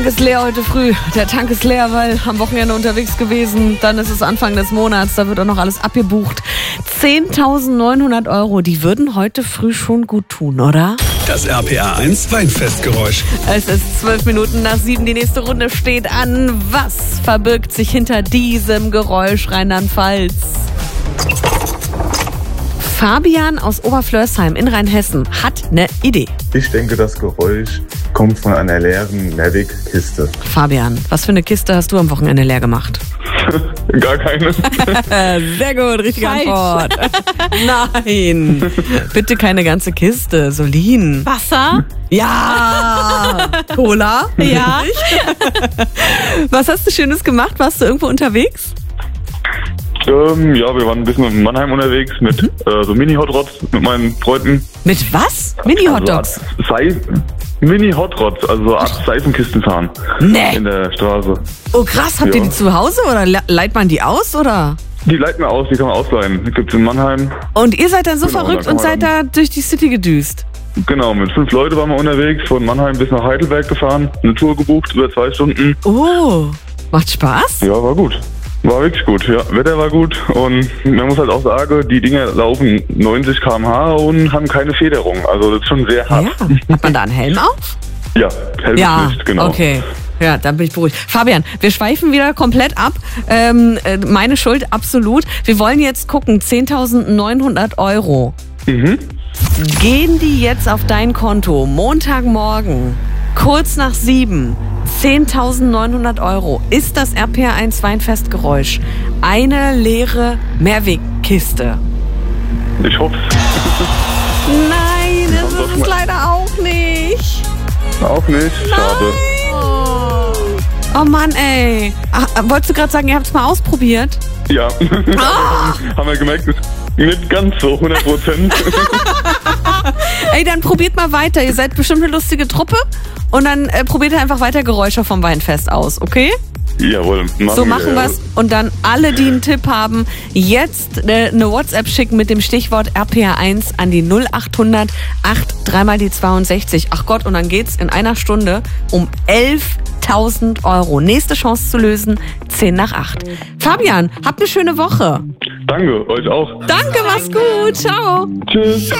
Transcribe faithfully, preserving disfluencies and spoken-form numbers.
Ist leer heute früh. Der Tank ist leer, weil am Wochenende unterwegs gewesen. Dann ist es Anfang des Monats, da wird auch noch alles abgebucht. zehntausendneunhundert Euro, die würden heute früh schon gut tun, oder? Das R P R eins Weinfestgeräusch. Es ist zwölf Minuten nach sieben, die nächste Runde steht an. Was verbirgt sich hinter diesem Geräusch, Rheinland-Pfalz? Fabian aus Oberflörsheim in Rheinhessen hat eine Idee. Ich denke, das Geräusch kommt von einer leeren Mavic-Kiste. Fabian, was für eine Kiste hast du am Wochenende leer gemacht? Gar keine. Sehr gut, richtige Falsch. Antwort. Nein, bitte keine ganze Kiste, Solin. Wasser? Ja, Cola? Ja. Was hast du Schönes gemacht? Warst du irgendwo unterwegs? Ähm, ja, wir waren ein bisschen in Mannheim unterwegs mit äh, so Mini-Hot-Rods mit meinen Freunden. Mit was? Mini-Hotdogs? Also Art Seif- Mini-Hot-Rods, also so Art Seifenkisten fahren. Nee. In der Straße. Oh krass, habt ihr Ja. die zu Hause oder le- leiht man die aus, oder? Die leiten wir aus, die kann man ausleihen. Die gibt's in Mannheim. Und ihr seid dann so Genau, verrückt da und kann man seid da durch die City gedüst? Genau, mit fünf Leuten waren wir unterwegs, von Mannheim bis nach Heidelberg gefahren, eine Tour gebucht, über zwei Stunden. Oh, macht Spaß? Ja, war gut. War wirklich gut, ja. Wetter war gut und man muss halt auch sagen, die Dinger laufen neunzig Kilometer pro Stunde und haben keine Federung. Also das ist schon sehr hart. Ja. Hat man da einen Helm auf? Ja, Helm Ja, nicht, genau. okay. Ja, dann bin ich beruhigt. Fabian, wir schweifen wieder komplett ab. Ähm, äh, meine Schuld, absolut. Wir wollen jetzt gucken, zehntausendneunhundert Euro. Mhm. Gehen die jetzt auf dein Konto Montagmorgen, kurz nach sieben, zehntausendneunhundert Euro, ist das R P R eins Weinfestgeräusch eine leere Mehrwegkiste? Ich hoffe Nein, das ist es leider auch nicht. auch nicht. Schade. Oh, oh Mann, ey. Ach, wolltest du gerade sagen, ihr habt es mal ausprobiert? Ja. Ah! Haben wir gemerkt, ist nicht ganz so hundert Prozent. Ey, dann probiert mal weiter. Ihr seid bestimmt eine lustige Truppe. Und dann äh, probiert einfach weiter Geräusche vom Weinfest aus, okay? Jawohl. Machen So machen wir wir's. Und dann alle, die einen Tipp haben, jetzt äh, eine WhatsApp schicken mit dem Stichwort R P R eins an die null achthundert acht dreimal die zweiundsechzig. Ach Gott, und dann geht's in einer Stunde um elftausend Euro. Nächste Chance zu lösen, zehn nach acht. Fabian, habt eine schöne Woche. Danke, euch auch. Danke, mach's gut. Ciao. Tschüss.